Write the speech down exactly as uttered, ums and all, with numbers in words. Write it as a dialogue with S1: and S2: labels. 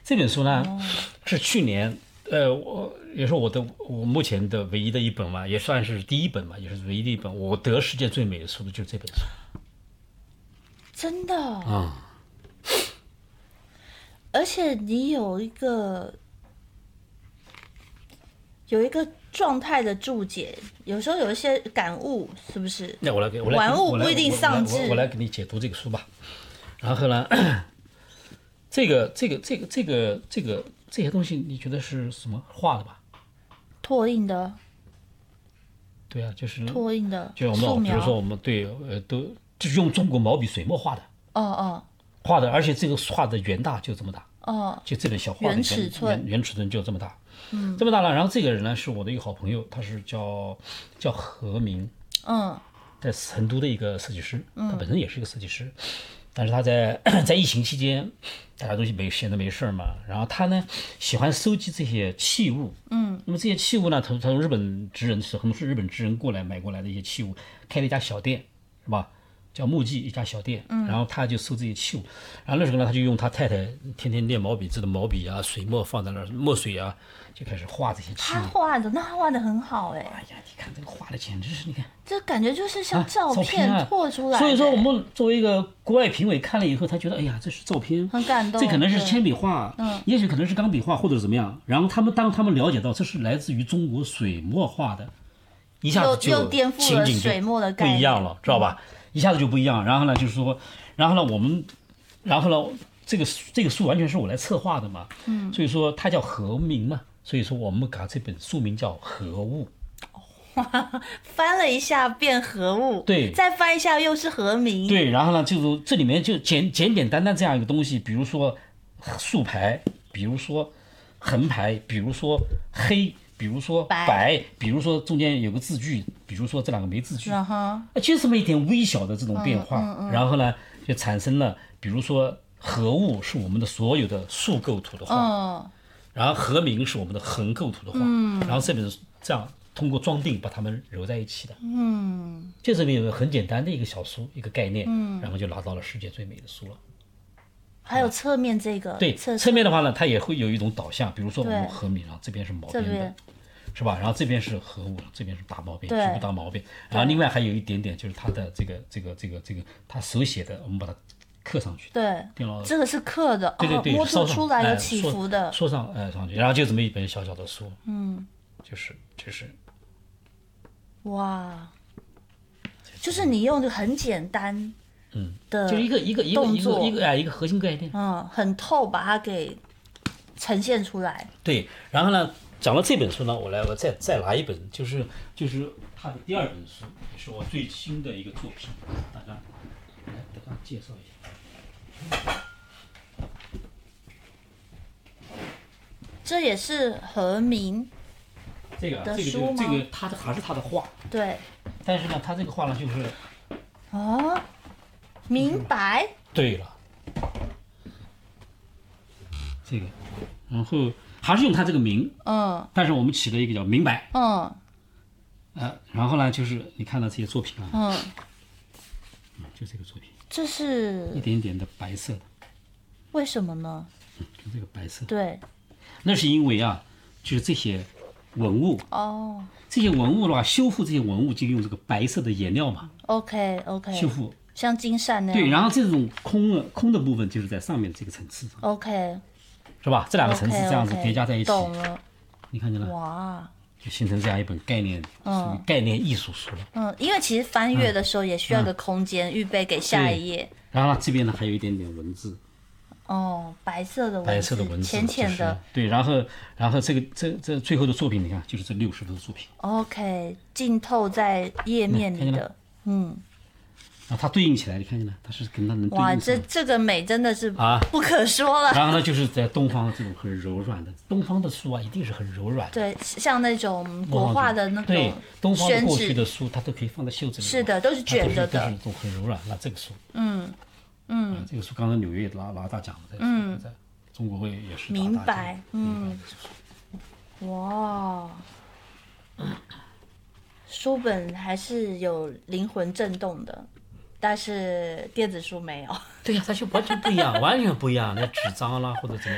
S1: 这本书呢、
S2: 哦、
S1: 是去年，呃，我也是我的我目前的唯一的一本嘛，也算是第一本嘛，也是唯一的一本。我得世界最美的书的就是这本书。
S2: 真的
S1: 啊、
S2: 嗯！而且你有一个有一个状态的注解，有时候有一些感悟，是不是？
S1: 那我来给我来
S2: 玩物不一定丧志。
S1: 我, 我, 我来给你解读这个书吧。然后呢，这个这个这个这个这个这些东西，你觉得是什么画的吧？
S2: 拓印的。
S1: 对啊，就是
S2: 拓印的，
S1: 就我们比如说我们对呃都就是用中国毛笔水墨画的。
S2: 哦哦。
S1: 画的，而且这个画的原大就这么大。
S2: 哦。
S1: 就这本小画的
S2: 原尺寸，
S1: 原尺寸就这么大。嗯。这么大了，然后这个人呢是我的一个好朋友，他是叫叫何明。
S2: 嗯。
S1: 在成都的一个设计师，他本身也是一个设计师。嗯，但是他在在疫情期间，大家都没闲着没事嘛，然后他呢喜欢收集这些器物，
S2: 嗯，
S1: 那么这些器物呢，他从日本职人是很多是日本职人过来买过来的一些器物，开了一家小店，是吧？叫木记一家小店，嗯，然后他就收这些器物，然后那时候呢，他就用他太太天天练毛笔字的毛笔啊、水墨放在那儿，墨水啊，就开始画这些器物。
S2: 他画的那他画的很好哎、欸！
S1: 哎呀，你看这个画的简直是，你看
S2: 这感觉就是像照
S1: 片
S2: 拓出来的、欸
S1: 啊。所以说，我们作为一个国外评委看了以后，他觉得哎呀，这是照片，
S2: 很感动。
S1: 这可能是铅笔画，
S2: 嗯，
S1: 也许可能是钢笔画或者怎么样。然后他们当他们了解到这是来自于中国水墨画的，一下子就
S2: 颠覆了水墨的概念，
S1: 不一样了，知道吧？嗯，一下子就不一样，然后呢，就是说，然后呢，我们，然后呢，这个这个书完全是我来策划的嘛，嗯，所以说它叫何名嘛，所以说我们把这本书名叫何物，
S2: 哇，翻了一下变何物，
S1: 对，
S2: 再翻一下又是何名，
S1: 对，然后呢，就是这里面就简简简单单这样一个东西，比如说竖排，比如说横排，比如说黑。比如说白，白比如说中间有个字句，比如说这两个没字句，
S2: uh-huh.
S1: 就这么一点微小的这种变化，
S2: 嗯嗯嗯，
S1: 然后呢就产生了，比如说何物是我们的所有的竖构图的画，
S2: 嗯，
S1: 然后何名是我们的横构图的画，
S2: 嗯，
S1: 然后这本这样通过装订把它们揉在一起的，
S2: 嗯，
S1: 就这么一个很简单的一个小书一个概念，
S2: 嗯，
S1: 然后就拿到了世界最美的书了。
S2: 还有侧面这个，
S1: 对，侧面的话呢，它也会有一种导向，比如说我们何名啊，这边是毛边的，是吧？然后这边是何物，这边是大毛边，全部大毛边。然后另外还有一点点，就是它的这个这个这个这个，他手写的，我们把它刻上去。
S2: 对，这个是刻的，
S1: 对对对，
S2: 哦、摸出出来有起伏的，
S1: 说上哎上去，然后就这么一本小小的书，
S2: 嗯，
S1: 就是就是，
S2: 哇，就是你用的很简单。
S1: 嗯，
S2: 的
S1: 就一个一个一个一个一个哎一个核心概念，
S2: 嗯，很透，把它给呈现出来。
S1: 对，然后呢，讲了这本书呢，我来我再再拿一本，就是就是他的第二本书，是我最新的一个作品，大家来给大家介绍一下。
S2: 这也是何名
S1: 这个这个就这个他的还是他的画，
S2: 对，
S1: 但是呢，他这个画呢就是
S2: 哦。明白。
S1: 对了，这个，然后还是用它这个名，
S2: 嗯，
S1: 但是我们起了一个叫明白，
S2: 嗯，
S1: 呃，然后呢，就是你看到这些作品啊，
S2: 嗯，
S1: 嗯，就这个作品，
S2: 这是
S1: 一点点的白色的，
S2: 为什么呢？
S1: 嗯，就这个白色，
S2: 对，
S1: 那是因为啊，就是这些文物
S2: 哦，
S1: 这些文物的话，修复这些文物就用这个白色的颜料嘛
S2: ，OK OK，
S1: 修复。
S2: 像金扇那样。
S1: 对，然后这种空的空的部分就是在上面这个层次上
S2: ，OK，
S1: 是吧？这两个层次
S2: okay, okay,
S1: 这样子叠加在一起，
S2: 懂了。
S1: 你看见了？
S2: 哇，
S1: 就形成这样一本概念，属于概念艺术书了。
S2: 嗯，因为其实翻阅的时候也需要一个空间，预备给下一页。
S1: 然后呢，这边呢还有一点点文字。
S2: 哦，白色的文字，
S1: 白色的文字，
S2: 浅浅的。
S1: 对，然后然后这个这这最后的作品，你看，就是这六十幅作品。
S2: OK， 浸透在页面里的，嗯。
S1: 然后它对应起来，你看见了？它是跟它能对应。
S2: 哇，这这个美真的是
S1: 啊
S2: 不可说了。
S1: 然后呢，就是在东方这种很柔软的，东方的书啊，一定是很柔软的。
S2: 对，像那种国画的那种
S1: 对，东方的过去的书，它都可以放在袖子里。
S2: 是的，都是卷着的，
S1: 都是这种很柔软。那这个书，
S2: 嗯嗯、
S1: 啊，这个书刚才纽约拿拿大奖的，嗯，在中国会也是
S2: 明白，嗯，哇。书本还是有灵魂震动的，但是电子书没有。
S1: 对呀、啊，它就完全不一样，完全不一样。那纸张啦，或者怎么样。